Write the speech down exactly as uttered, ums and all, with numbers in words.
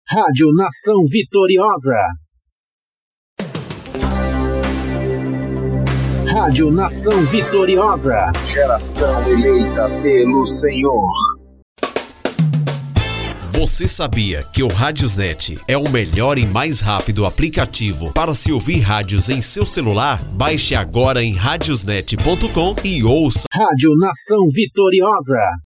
Rádio Nação Vitoriosa. Rádio Nação Vitoriosa. Geração eleita pelo Senhor. Você sabia que o Radiosnet é o melhor e mais rápido aplicativo para se ouvir rádios em seu celular? Baixe agora em radiosnet ponto com e ouça. Rádio Nação Vitoriosa.